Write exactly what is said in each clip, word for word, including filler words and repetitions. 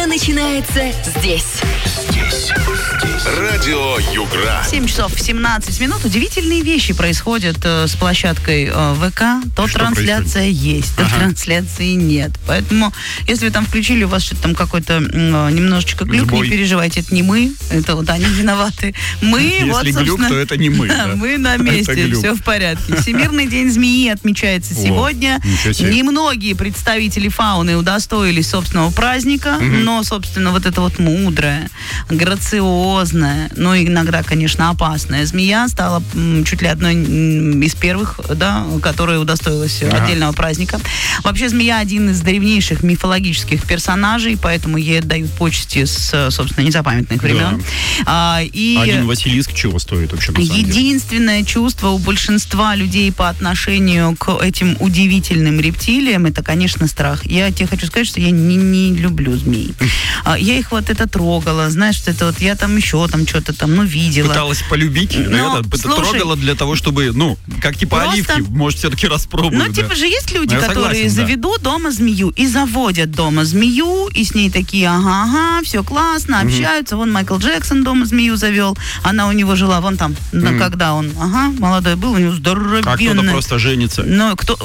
начинается здесь. Здесь. Здесь. Радио Югра. семь часов семнадцать минут. Удивительные вещи происходят э, с площадкой э, ВК. То Что трансляция происходит? есть, то Ага. трансляции нет. Поэтому, если вы там включили, у вас что-то там какой-то э, немножечко глюк, Сбой. не переживайте, это не мы. Это вот они виноваты. Мы, Если вот, глюк, собственно... то это не мы. Да. Мы на Это месте, глюк. все в порядке. Всемирный день змеи отмечается О, сегодня. ничего себе. Немногие представители фауны удостоились собственного праздника, Мгм. но, собственно, вот это вот мудрая, грациозная, но иногда, конечно, опасная змея стала м, чуть ли одной м, из первых, да, которая удостоилась Ага. отдельного праздника. Вообще, змея один из древнейших мифологических персонажей, поэтому ей отдают почести с, собственно, незапамятных времен. А, и Один Василиск чего стоит вообще на самом деле? единственное чувство у большинства людей по отношению к этим удивительным рептилиям, это, конечно, страх. Я тебе хочу сказать, что я не, не люблю змей. А, Я их вот это трогала, знаешь, это вот я там еще там что-то там, ну, видела. Пыталась полюбить, Но, наверное, это слушай, трогала для того, чтобы, ну, как типа просто- оливки, может, все-таки распробую. Ну, типа да. же есть люди, Ну, я которые согласен, да. заведут дома змею и заводят дома змею, и с ней такие, ага, ага, все классно, общаются. Вон Майкл Джексон дома змею завел, она у него жила, вон там, ну, Мгм. когда он, ага, молодой был, у него здоровенная. А кто-то просто женится. Ну, кто...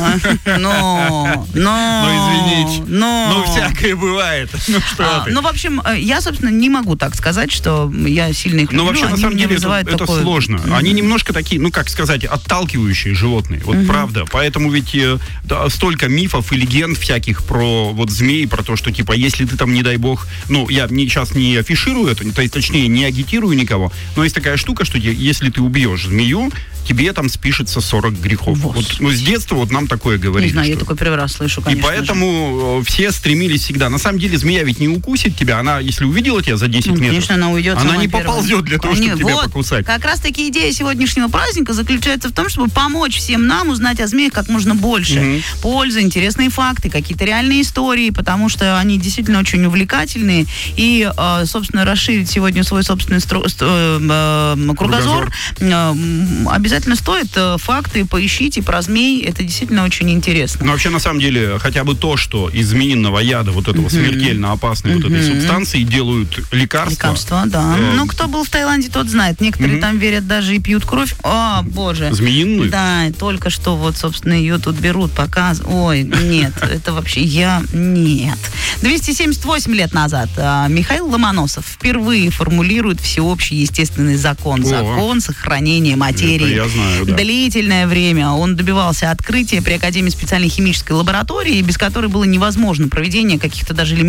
Но, но... Ну, извините. Но... Ну, всякое бывает. Ну, что А, ты. ну, в общем, э, я, собственно, не могу так сказать, что я сильно их Ну, люблю. вообще, на Они самом мне деле, это, вызывают это такое... сложно. Мгм. Они немножко такие, ну, как сказать, отталкивающие животные. Вот правда. Поэтому ведь э, да, столько мифов и легенд всяких про вот змей, про то, что, типа, если ты там, не дай бог, ну, я не, сейчас не афиширую это, то есть, точнее, не агитирую никого, но есть такая штука, что те- если ты убьешь змею, тебе там спишется сорок грехов. Вот. Вот, ну, с детства вот нам такое говорили. Не знаю, я что- такой первый раз слышу, конечно И поэтому э, все стремились всегда. На самом деле змея ведь не укусит тебя. Она, если увидела тебя за десять Ну, метров, конечно, она уйдет она сама не первая. поползет для того, Они- чтобы тебя вот, покусать. Как раз-таки идея сегодняшнего праздника заключается в том, чтобы помочь всем нам узнать о змеях как можно больше. Мгм. Пользы, интересные факты, какие-то реальные истории, потому что они действительно очень увлекательные. И, э, собственно, расширить сегодня свой собственный стро- ст- э, э, кругозор, э, м, обязательно стоит. Э, Факты поищите про змей. Это действительно очень интересно. Но вообще, на самом деле, хотя бы то, что из змеиного яда, вот этого смертельно опасной вот этой субстанции, делают лекарства. Лекарства, да. Э, Ну, кто был в Таиланде, тот знает. Некоторые Мгм. там верят даже и пьют кровь. О, боже. Змеиную? Да, только что вот, собственно, ее тут берут, показывают. Ой, нет, это вообще я... Нет. двести семьдесят восемь лет назад а, Михаил Ломоносов впервые формулирует всеобщий естественный закон. О. Закон сохранения материи. Это я знаю, да. Длительное время он добивался открытия при Академии специальной химической лаборатории, без которой было невозможно проведение каких-то даже элементарных